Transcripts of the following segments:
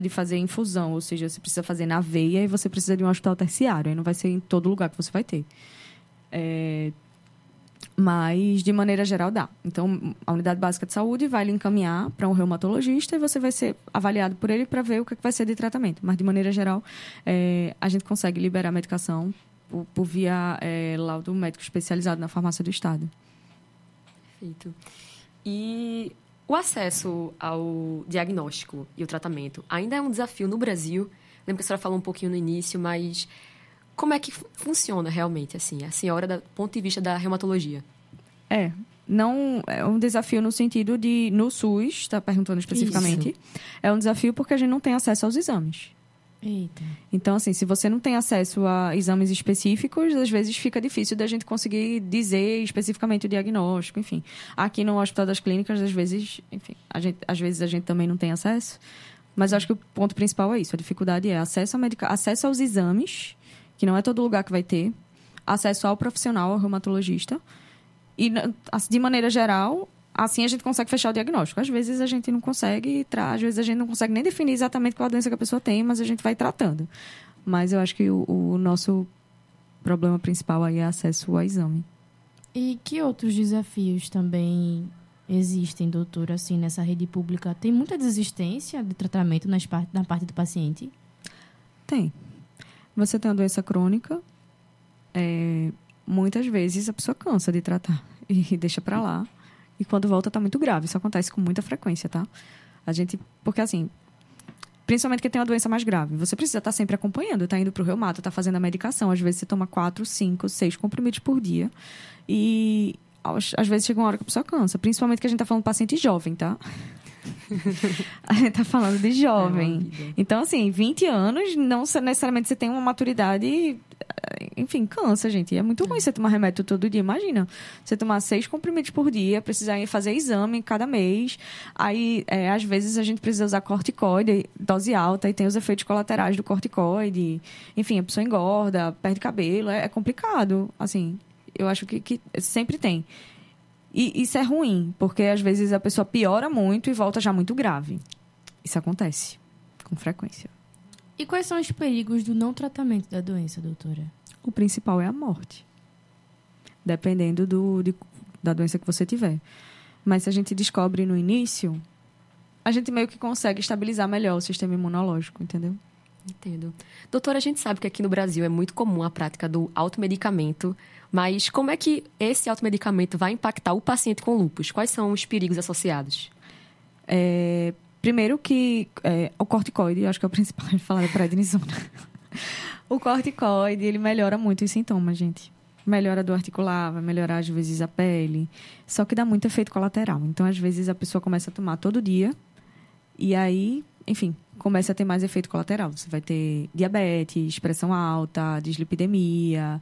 de fazer infusão, ou seja, você precisa fazer na veia e você precisa de um hospital terciário. Aí não vai ser em todo lugar que você vai ter. Mas, de maneira geral, dá. Então, a unidade básica de saúde vai lhe encaminhar para um reumatologista e você vai ser avaliado por ele para ver o que vai ser de tratamento. Mas, de maneira geral, a gente consegue liberar a medicação por via laudo médico especializado na farmácia do Estado. Perfeito. E o acesso ao diagnóstico e o tratamento ainda é um desafio no Brasil. Lembro que a senhora falou um pouquinho no início, mas como é que funciona realmente, assim, a senhora, do ponto de vista da reumatologia? Não é um desafio no sentido de, no SUS, está perguntando especificamente, Isso. É um desafio porque a gente não tem acesso aos exames. Eita. Então, assim, se você não tem acesso a exames específicos, às vezes fica difícil da gente conseguir dizer especificamente o diagnóstico, enfim. Aqui no Hospital das Clínicas, às vezes a gente também não tem acesso, mas eu acho que o ponto principal é isso, a dificuldade é acesso aos exames, que não é todo lugar que vai ter, acesso ao profissional, ao reumatologista, e, de maneira geral, assim a gente consegue fechar o diagnóstico. Às vezes a gente não consegue, às vezes a gente não consegue nem definir exatamente qual a doença que a pessoa tem, mas a gente vai tratando. Mas eu acho que o nosso problema principal aí é acesso ao exame. E que outros desafios também existem, doutora, assim, nessa rede pública? Tem muita desistência de tratamento na parte do paciente? Tem. Você tem uma doença crônica, muitas vezes a pessoa cansa de tratar e deixa pra lá. E quando volta tá muito grave. Isso acontece com muita frequência, tá? Porque assim, principalmente que tem uma doença mais grave, você precisa estar sempre acompanhando, tá indo pro reumato, tá fazendo a medicação. Às vezes você toma 4, 5, 6 comprimidos por dia. E às vezes chega uma hora que a pessoa cansa. Principalmente que a gente tá falando de paciente jovem, tá? A gente tá falando de jovem. Então, assim, 20 anos, não necessariamente você tem uma maturidade. Enfim, cansa, gente. É muito ruim você tomar remédio todo dia. Imagina, você tomar 6 comprimidos por dia, precisar ir fazer exame cada mês. Aí, às vezes, a gente precisa usar corticoide, dose alta, e tem os efeitos colaterais do corticoide. Enfim, a pessoa engorda, perde cabelo. É complicado. Assim, eu acho que sempre tem. E isso é ruim, porque às vezes a pessoa piora muito e volta já muito grave. Isso acontece com frequência. E quais são os perigos do não tratamento da doença, doutora? O principal é a morte, dependendo da doença que você tiver. Mas se a gente descobre no início, a gente meio que consegue estabilizar melhor o sistema imunológico, entendeu? Entendo. Doutora, a gente sabe que aqui no Brasil é muito comum a prática do automedicamento, mas como é que esse automedicamento vai impactar o paciente com lúpus? Quais são os perigos associados? Primeiro que o corticoide, acho que é o principal, a gente fala da prednisona. O corticoide, ele melhora muito os sintomas, gente. Melhora a dor articular, vai melhorar às vezes a pele, só que dá muito efeito colateral. Então, às vezes, a pessoa começa a tomar todo dia e aí, enfim, começa a ter mais efeito colateral. Você vai ter diabetes, pressão alta, dislipidemia.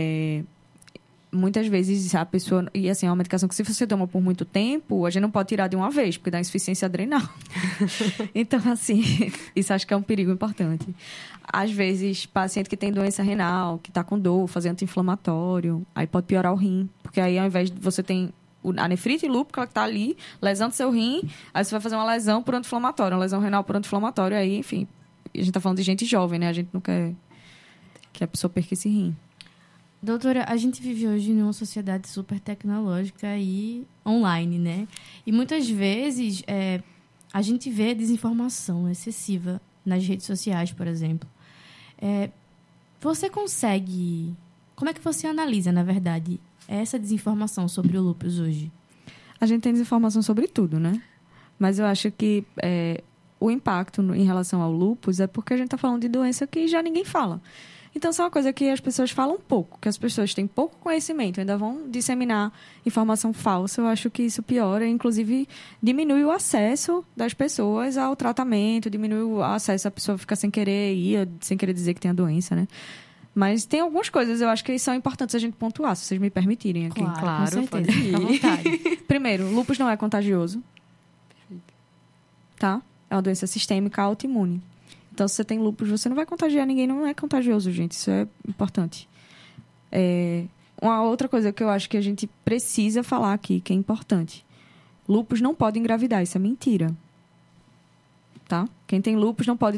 Muitas vezes a pessoa... E assim, é uma medicação que se você toma por muito tempo, a gente não pode tirar de uma vez, porque dá insuficiência adrenal. Então, assim, isso acho que é um perigo importante. Às vezes, paciente que tem doença renal, que está com dor, fazer anti-inflamatório, aí pode piorar o rim. Porque aí, ao invés de você ter a nefrite lúpica que está ali, lesando seu rim, aí você vai fazer uma lesão por anti-inflamatório, uma lesão renal por anti-inflamatório, aí, enfim... A gente está falando de gente jovem, né? A gente não quer que a pessoa perca esse rim. Doutora, a gente vive hoje numa sociedade super tecnológica e online, né? E muitas vezes a gente vê desinformação excessiva nas redes sociais, por exemplo. Você consegue... Como é que você analisa, na verdade, essa desinformação sobre o lúpus hoje? A gente tem desinformação sobre tudo, né? Mas eu acho que o impacto em relação ao lúpus é porque a gente está falando de doença que já ninguém fala. Então, isso é uma coisa que as pessoas falam pouco, que as pessoas têm pouco conhecimento, ainda vão disseminar informação falsa. Eu acho que isso piora, inclusive diminui o acesso das pessoas ao tratamento, diminui o acesso, a pessoa fica sem querer ir, sem querer dizer que tem a doença, né? Mas tem algumas coisas, eu acho que são importantes a gente pontuar, se vocês me permitirem aqui. Claro, com certeza. pode ir. Fica à vontade. Primeiro, lúpus não é contagioso. Tá? É uma doença sistêmica autoimune. Então, se você tem lúpus, você não vai contagiar ninguém, não é contagioso, gente. Isso é importante. Uma outra coisa que eu acho que a gente precisa falar aqui, que é importante. Lúpus não pode engravidar, isso é mentira. Tá? Quem tem lúpus não pode